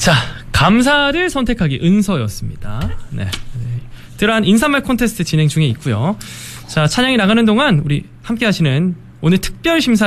자, 감사를 선택하기 은서였습니다. 네. 드란 인사말 콘테스트 진행 중에 있고요. 자, 찬양이 나가는 동안 우리 함께 하시는 오늘 특별 심사